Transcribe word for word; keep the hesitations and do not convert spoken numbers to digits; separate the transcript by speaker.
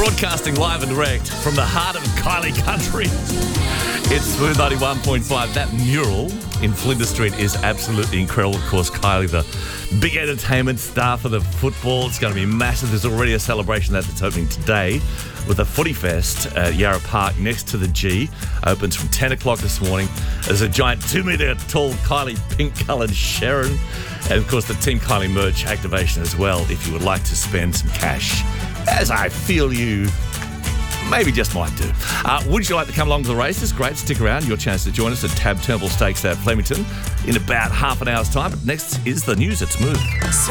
Speaker 1: Broadcasting live and direct from the heart of Kylie Country. It's Smooth ninety-one point five. That mural in Flinders Street is absolutely incredible. Of course, Kylie, the big entertainment star for the football. It's going to be massive. There's already a celebration that's opening today with a footy fest at Yarra Park next to the G. Opens from ten o'clock this morning. There's a giant two metre tall Kylie pink-coloured Sharon. And, of course, the Team Kylie merch activation as well if you would like to spend some cash, as I feel you maybe just might do. Uh, would you like to come along to the races? Great, stick around. Your chance to join us at Tab Turnbull Stakes at Flemington in about half an hour's time. But next is the news at Smooth.